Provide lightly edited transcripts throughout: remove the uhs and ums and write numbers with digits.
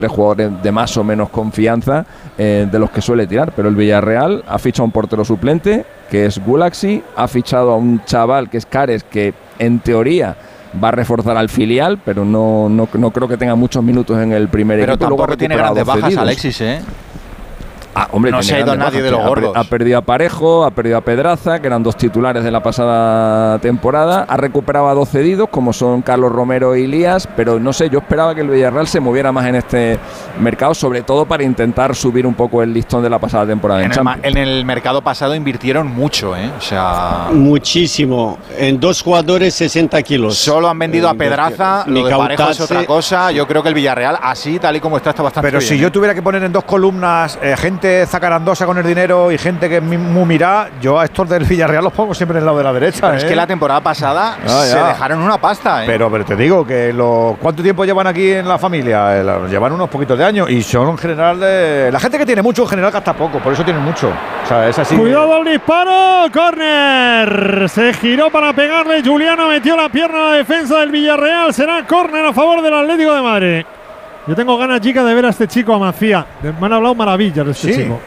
jugadores de más o menos confianza de los que suele tirar, pero el Villarreal ha fichado a un portero suplente que es Gulaxi, ha fichado a un chaval que es Cares, que en teoría va a reforzar al filial, pero no creo que tenga muchos minutos en el primer equipo. Pero tampoco tiene grandes bajas cedidos. Alexis, ¿eh? Hombre, no se ha ido nadie de los gordos. Ha perdido a Parejo, ha perdido a Pedraza, que eran dos titulares de la pasada temporada. Ha recuperado a dos cedidos, como son Carlos Romero y Elías, pero no sé, yo esperaba que el Villarreal se moviera más en este mercado, sobre todo para intentar subir un poco el listón de la pasada temporada. En el mercado pasado invirtieron mucho, ¿eh? O sea, muchísimo. En dos jugadores 60 kilos. Solo han vendido a Pedraza, lo de Parejo es otra cosa. Yo creo que el Villarreal, así, tal y como está bastante pero bien. Pero si yo tuviera que poner en dos columnas gente zacarandosa con el dinero y gente que es muy mirá, yo a estos del Villarreal los pongo siempre en el lado de la derecha. Pero es que la temporada pasada se dejaron una pasta, ¿eh? Pero te digo que ¿cuánto tiempo llevan aquí en la familia? Llevan unos poquitos de años y son en general la gente que tiene mucho en general gasta poco, por eso tienen mucho. O sea, es así. Cuidado al disparo, córner. Se giró para pegarle, Juliano metió la pierna a la defensa del Villarreal. Será córner a favor del Atlético de Madrid. Yo tengo ganas, chicas, de ver a este chico, a Macía. Me han hablado maravillas de este chico.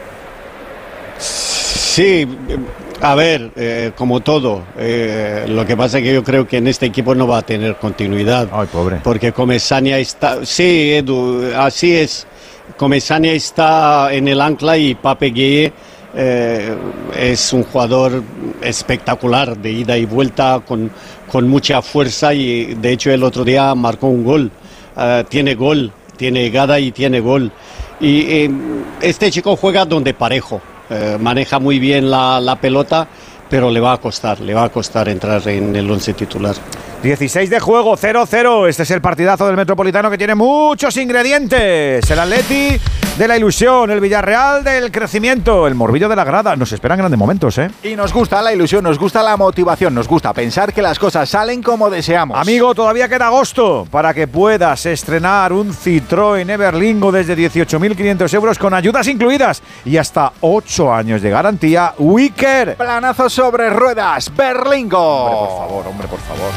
Sí, a ver, como todo. Lo que pasa es que yo creo que en este equipo no va a tener continuidad. Ay, pobre. Porque Comesaña está... Sí, Edu, así es. Comesaña está en el ancla y Pape Gueye es un jugador espectacular, de ida y vuelta, con mucha fuerza, y de hecho el otro día marcó un gol. Tiene gol, tiene llegada y tiene gol. Y este chico juega donde Parejo, maneja muy bien la pelota, pero le va a costar entrar en el 11 titular. 16 de juego, 0-0. Este es el partidazo del Metropolitano, que tiene muchos ingredientes. El Atleti de la ilusión, el Villarreal del crecimiento, el Morbillo de la grada. Nos esperan grandes momentos, ¿eh? Y nos gusta la ilusión, nos gusta la motivación, nos gusta pensar que las cosas salen como deseamos. Amigo, todavía queda agosto para que puedas estrenar un Citroën Everlingo desde 18.500 euros con ayudas incluidas y hasta 8 años de garantía. Wicker. Planazo sobre ruedas, Berlingo. Hombre, por favor.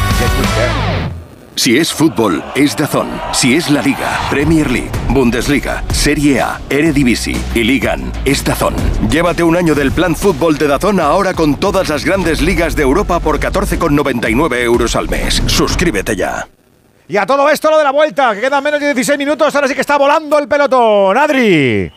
Si es fútbol, es DAZN. Si es la Liga, Premier League, Bundesliga, Serie A, Eredivisie y Ligan, es DAZN. Llévate un año del plan fútbol de DAZN ahora con todas las grandes ligas de Europa por 14,99 euros al mes. Suscríbete ya. Y a todo esto lo de la vuelta, que quedan menos de 16 minutos, ahora sí que está volando el pelotón. Adri.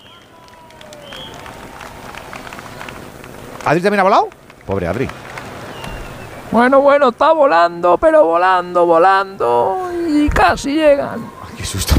¿Adri también ha volado? Pobre Adri. Bueno, está volando, pero volando y casi llegan. Ay, qué susto.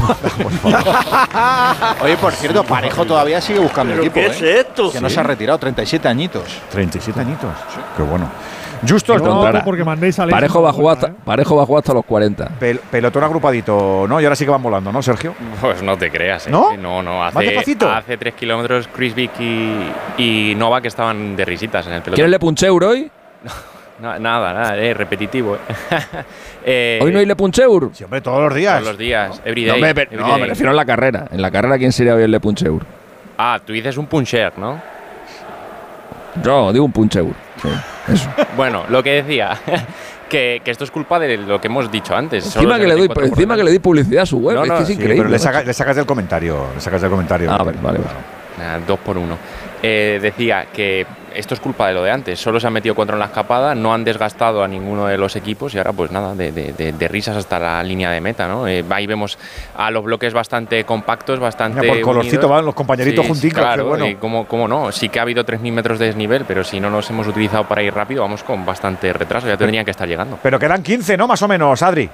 Oye, por cierto, Parejo todavía sigue buscando equipo. ¿Qué es esto? Que no se ha retirado, 37 añitos. 37 añitos. Sí. Qué bueno. Justos no, porque mandéis a Parejo va a jugar hasta los 40. Pelotón agrupadito, ¿no? Y ahora sí que van volando, ¿no, Sergio? Pues no te creas, ¿eh? ¿No? No. Hace 3 kilómetros Chris Vick y Nova que estaban de risitas en el pelotón. ¿Quieres le puncheur hoy? No, nada, repetitivo. ¿Hoy no hay le puncheur? Sí, hombre, todos los días. Todos los días, everyday. No, me refiero a la carrera. En la carrera, ¿quién sería hoy el le puncheur? Ah, tú dices un puncher, ¿no? Yo digo un puncheur. Sí, eso. Bueno, lo que decía, que esto es culpa de lo que hemos dicho antes. Encima que le doy publicidad a su web, es que es increíble. Pero le sacas del comentario. Ah, vale. 2 por 1. Decía que esto es culpa de lo de antes. Solo se han metido 4 en la escapada, no han desgastado a ninguno de los equipos y ahora pues nada, de risas hasta la línea de meta, ¿no? Ahí vemos a los bloques bastante compactos, bastante por colorcito van los compañeritos junticos. Claro, bueno. y cómo no. Sí que ha habido 3.000 metros de desnivel, pero si no nos hemos utilizado para ir rápido, vamos con bastante retraso, ya tendrían que estar llegando. Pero quedan 15, ¿no? Más o menos, Adri.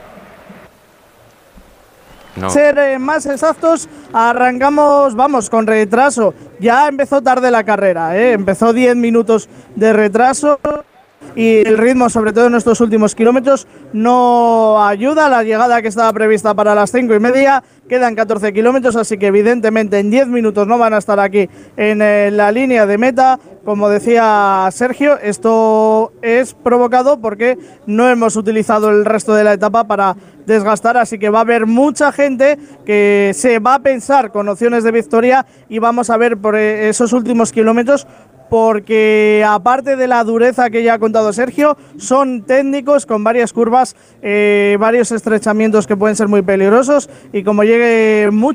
No. Ser más exactos, arrancamos, vamos, con retraso. Ya empezó tarde la carrera, empezó 10 minutos de retraso y el ritmo, sobre todo en estos últimos kilómetros, no ayuda. La llegada que estaba prevista para las 5:30, quedan 14 kilómetros, así que evidentemente en 10 minutos no van a estar aquí en la línea de meta. Como decía Sergio, esto es provocado porque no hemos utilizado el resto de la etapa para desgastar, así que va a haber mucha gente que se va a pensar con opciones de victoria y vamos a ver por esos últimos kilómetros porque aparte de la dureza que ya ha contado Sergio, son técnicos con varias curvas, varios estrechamientos que pueden ser muy peligrosos, y como llegue mucho